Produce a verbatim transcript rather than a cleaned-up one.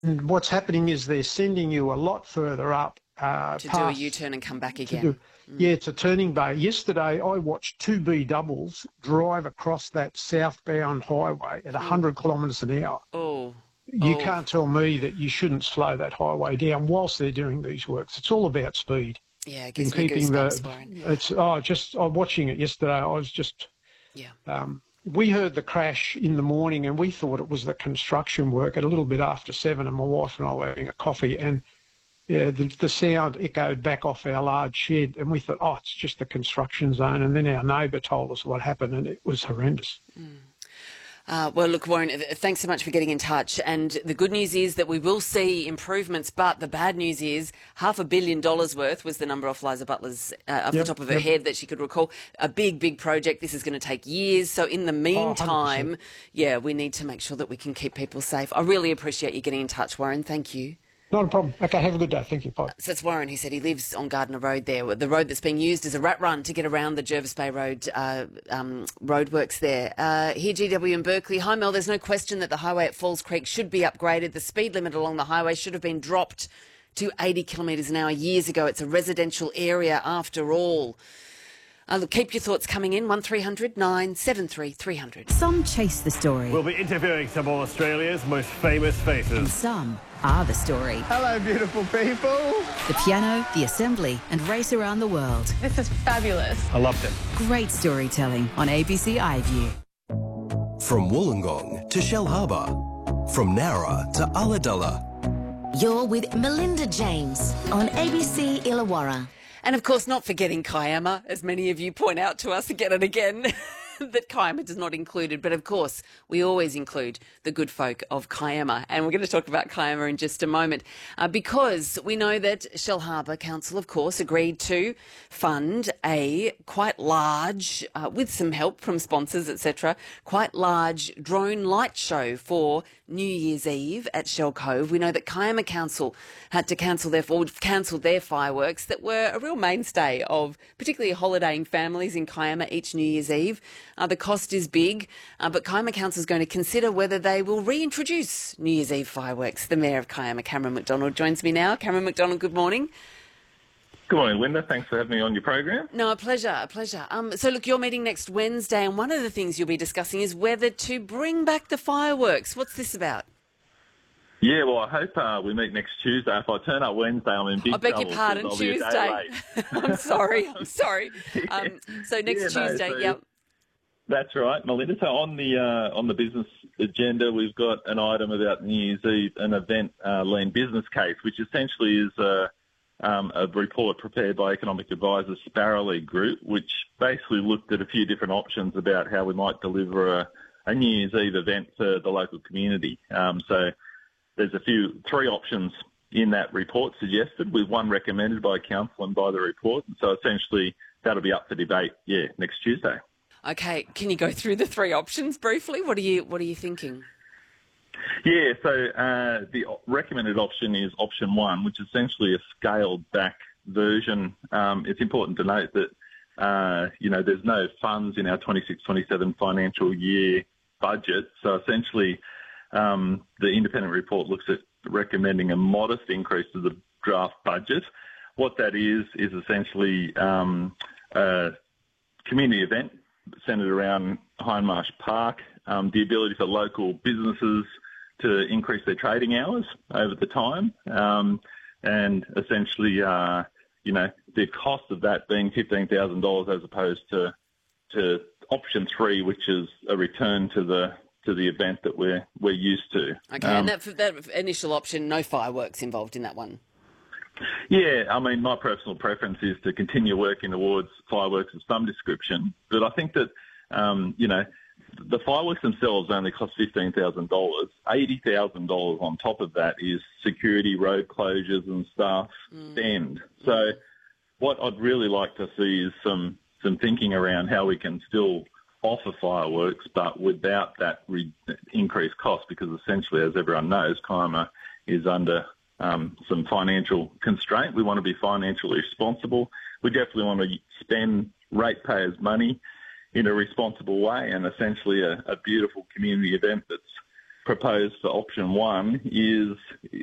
And what's happening is they're sending you a lot further up. Uh, to past, do a U-turn and come back to again. do, Mm. Yeah, it's a turning bay. Yesterday, I watched two B doubles drive across that southbound highway at one hundred kilometres an hour. Oh. You oh. can't tell me that you shouldn't slow that highway down whilst they're doing these works. It's all about speed. Yeah, it gives and me keeping goosebumps, the. Warren. It's oh, just I'm watching it yesterday. I was just. Yeah. Um, we heard the crash in the morning, and we thought it was the construction work at a little bit after seven. And my wife and I were having a coffee, and yeah, the, the sound echoed back off our large shed, and we thought, oh, it's just the construction zone. And then our neighbour told us what happened, and it was horrendous. Mm. Uh, well, look, Warren, thanks so much for getting in touch. And the good news is that we will see improvements, but the bad news is half a billion dollars worth was the number off Liza Butler's, uh, off Yep, the top of her yep. head that she could recall. A big, big project. This is going to take years. So in the meantime, oh, yeah, we need to make sure that we can keep people safe. I really appreciate you getting in touch, Warren. Thank you. Not a problem. Okay, have a good day. Thank you. Bye. So it's Warren who said he lives on Gardner Road there, the road that's being used as a rat run to get around the Jervis Bay Road uh, um, roadworks there. Uh, here, G W in Berkeley. Hi, Mel. There's no question that the highway at Falls Creek should be upgraded. The speed limit along the highway should have been dropped to eighty kilometres an hour years ago. It's a residential area after all. Uh, look, keep your thoughts coming in. one three hundred nine seven three three hundred. Some chase the story. We'll be interviewing some of Australia's most famous faces. And some are the story. Hello, beautiful people. The piano, the assembly, and race around the world. This is fabulous. I loved it. Great storytelling on A B C iView. From Wollongong to Shell Harbour, from Nowra to Ulladulla. You're with Melinda James on A B C Illawarra. And of course, not forgetting Kiama, as many of you point out to us again and again. That Kiama does not included, but of course we always include the good folk of Kiama, and we're going to talk about Kiama in just a moment uh, because we know that Shellharbour Council, of course, agreed to fund a quite large, uh, with some help from sponsors, et cetera, quite large drone light show for New Year's Eve at Shell Cove. We know that Kiama Council had to cancel their or cancelled their fireworks that were a real mainstay of particularly holidaying families in Kiama each New Year's Eve. Uh, the cost is big, uh, but Kiama Council is going to consider whether they will reintroduce New Year's Eve fireworks. The Mayor of Kiama, Cameron McDonald, joins me now. Cameron McDonald, good morning. Good morning, Linda. Thanks for having me on your program. No, a pleasure, a pleasure. Um, so, look, you're meeting next Wednesday, and one of the things you'll be discussing is whether to bring back the fireworks. What's this about? Yeah, well, I hope uh, we meet next Tuesday. If I turn up Wednesday, I'm in big I beg trouble. your pardon, I'll be a day Tuesday. late. I'm sorry, I'm sorry. Um, so next Yeah, no, Tuesday, so- yep. That's right, Melinda. So on the uh, on the business agenda, we've got an item about New Year's Eve, an event uh, land business case, which essentially is uh, um, a report prepared by economic advisor Sparrowley Group, which basically looked at a few different options about how we might deliver a, a New Year's Eve event for the local community. Um, so there's a few, three options in that report suggested, with one recommended by council and by the report. And so essentially that'll be up for debate, yeah, next Tuesday. Okay, can you go through the three options briefly? What are you What are you thinking? Yeah, so uh, the recommended option is option one, which is essentially a scaled-back version. Um, it's important to note that, uh, you know, there's no funds in our twenty-six twenty-seven financial year budget. So essentially, um, the independent report looks at recommending a modest increase to the draft budget. What that is, is essentially um, a community event centred around Hindmarsh Park, um, the ability for local businesses to increase their trading hours over the time, um, and essentially, uh, you know, the cost of that being fifteen thousand dollars as opposed to to option three, which is a return to the to the event that we're we're used to. Okay, um, and that that initial option, no fireworks involved in that one. Yeah, I mean, my personal preference is to continue working towards fireworks of some description, but I think that, um, you know, the fireworks themselves only cost fifteen thousand dollars. eighty thousand dollars on top of that is security, road closures and staff Mm. spend. So what I'd really like to see is some, some thinking around how we can still offer fireworks, but without that re- increased cost, because essentially, as everyone knows, Kiama is under Um, some financial constraint. We want to be financially responsible. We definitely want to spend ratepayers' money in a responsible way, and essentially a, a beautiful community event that's proposed for option one is